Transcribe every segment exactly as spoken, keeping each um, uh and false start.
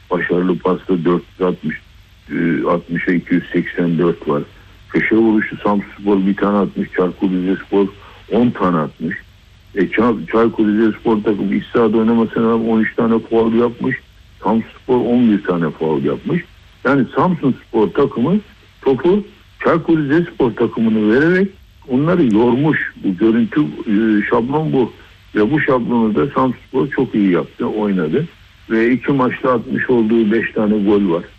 Başarılı pasta dört yüz altmış, altmışa iki yüz seksen dört var. Köşe vuruşu Samsunspor bir tane atmış. Çaykur Rizespor on tane atmış. E, Çaykur Rizespor takımı iç sahada oynamasına on üç tane faul yapmış. Samsunspor on bir tane faul yapmış. Yani Samsunspor takımı topu Çaykur Rizespor takımını vererek onları yormuş. Bu görüntü e, şablon bu. Ve bu şablonu da Samsunspor çok iyi yaptı, oynadı. Ve iki maçta atmış olduğu beş tane gol var.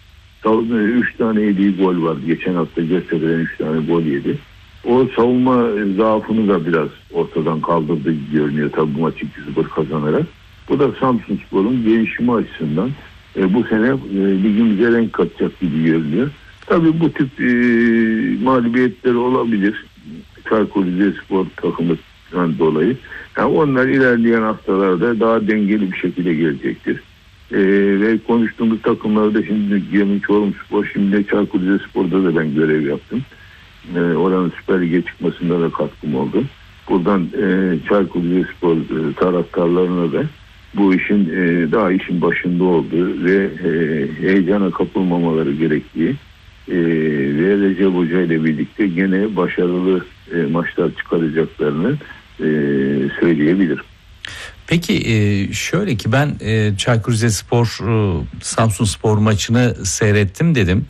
üç tane yediği gol var. Geçen hafta Göztepe'den üç tane gol yedi. O savunma zaafını da biraz ortadan kaldırdı görünüyor tabii bu maçı iki sıfır kazanarak. Bu da Samsunspor'un gelişimi açısından e, bu sene e, ligimize renk katacak gibi görünüyor. Tabii bu tip e, mağlubiyetler olabilir. Çaykur Rizespor takımından dolayı. Yani onlar ilerleyen haftalarda daha dengeli bir şekilde gelecektir. Ee, ve konuştuğumuz takımlarda şimdi Gemi Çorumspor, şimdi de Çaykur Rizespor'da da ben görev yaptım. Ee, oranın Süper Lig'e çıkmasında da katkım oldu. Buradan e, Çaykur Rizespor e, taraftarlarına da bu işin e, daha işin başında olduğu ve e, heyecana kapılmamaları gerektiği e, ve Recep Hoca ile birlikte gene başarılı e, maçlar çıkaracaklarını e, söyleyebilirim. Peki şöyle ki ben Çaykur Rizespor Samsunspor maçını seyrettim dedim.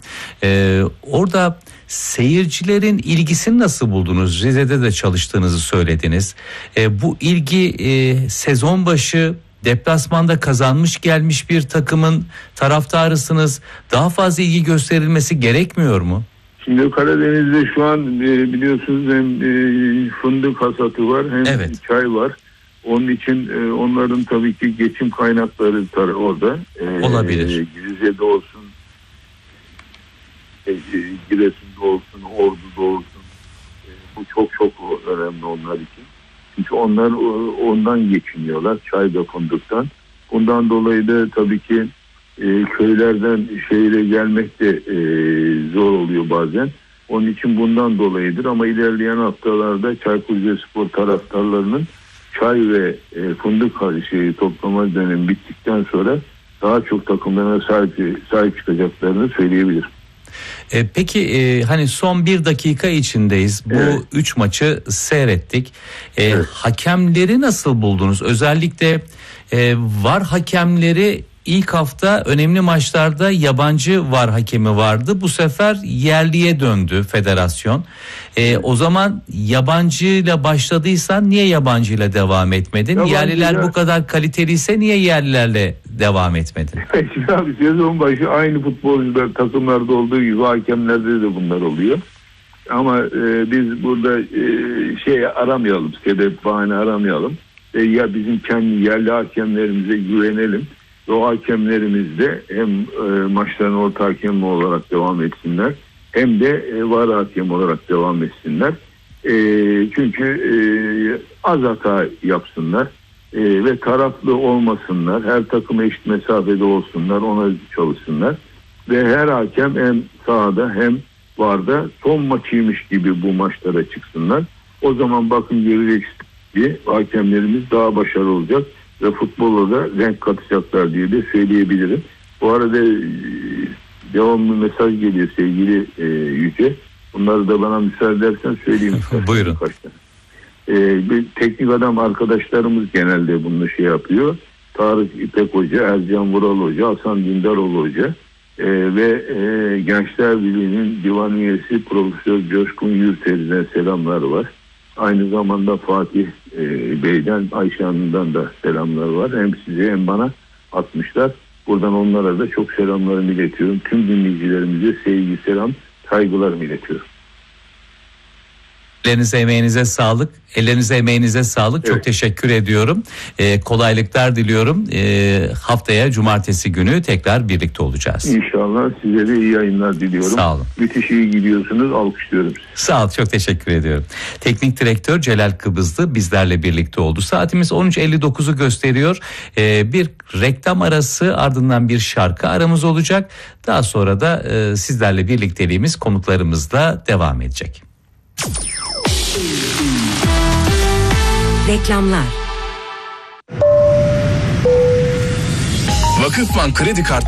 Orada seyircilerin ilgisini nasıl buldunuz? Rize'de de çalıştığınızı söylediniz. Bu ilgi sezon başı deplasmanda kazanmış gelmiş bir takımın taraftarısınız. Daha fazla ilgi gösterilmesi gerekmiyor mu? Şimdi Karadeniz'de şu an biliyorsunuz hem fındık hasatı var hem evet. çay var. Onun için e, onların tabii ki geçim kaynakları tar- orada. E, Olabilir. E, Rize'de olsun, e, Giresun'da olsun, Ordu'da olsun. E, bu çok çok önemli onlar için. Çünkü onlar ondan geçiniyorlar. Çay ve fındıktan. Bundan dolayı da tabii ki e, köylerden şehire gelmek de e, zor oluyor bazen. Onun için bundan dolayıdır. Ama ilerleyen haftalarda Çaykur Rizespor taraftarlarının çay ve e, fındık şeyi toplama dönemi bittikten sonra daha çok takımlarına sahip, sahip çıkacaklarını söyleyebilirim. E, peki e, hani son bir dakika içindeyiz. Bu evet. üç maçı seyrettik. E, evet. Hakemleri nasıl buldunuz? Özellikle e, VAR hakemleri ilk hafta önemli maçlarda yabancı VAR hakemi vardı. Bu sefer yerliye döndü federasyon. E, o zaman yabancıyla başladıysan niye yabancıyla devam etmedin? Yabancı Yerliler ya. Bu kadar kaliteliyse niye yerlilerle devam etmedin? Şimdi abi sezon başı aynı futbolcular takımlarda olduğu gibi hakemlerde de bunlar oluyor. Ama e, biz burada e, şey aramayalım, sebep bahane aramayalım. E, ya bizim kendi yerli hakemlerimize güvenelim. O hakemlerimiz de hem e, maçların orta hakemi olarak devam etsinler hem de e, VAR hakem olarak devam etsinler. E, çünkü e, az hata yapsınlar e, ve taraflı olmasınlar. Her takım eşit mesafede olsunlar, ona çalışsınlar. Ve her hakem hem sahada hem VAR'da son maçıymış gibi bu maçlara çıksınlar. O zaman bakın göreceksiniz ki hakemlerimiz daha başarılı olacak. Ve futbola da renk katacaklar diye de söyleyebilirim. Bu arada e, devamlı mesaj geliyor sevgili e, Yüce. Bunları da bana müsaade edersen söyleyeyim. Buyurun. E, bir teknik adam arkadaşlarımız genelde bunu şey yapıyor. Tarık İpek Hoca, Ercan Vural Hoca, Hasan Dindaroğlu Hoca e, ve e, Gençler Birliği'nin divan üyesi Profesör Coşkun Yurter'den selamlar var. Aynı zamanda Fatih e, Bey'den, Ayşe Hanım'dan da selamlar var. Hem size hem bana atmışlar. Buradan onlara da çok selamlarımı iletiyorum. Tüm dinleyicilerimize sevgi, selam, saygılarımı iletiyorum. Ellerinize emeğinize sağlık. Ellerinize emeğinize sağlık. Evet. Çok teşekkür ediyorum. Ee, kolaylıklar diliyorum. Ee, haftaya cumartesi günü tekrar birlikte olacağız. İnşallah size de iyi yayınlar diliyorum. Sağ olun. Müthiş iyi gidiyorsunuz. Alkışlıyorum sizi. Sağ ol. Çok teşekkür ediyorum. Teknik direktör Celal Kıbrıslı bizlerle birlikte oldu. Saatimiz on üç elli dokuzu gösteriyor. Ee, bir reklam arası ardından bir şarkı aramız olacak. Daha sonra da e, sizlerle birlikteliğimiz konuklarımızla devam edecek. Reklamlar. Vakıfbank kredi kartı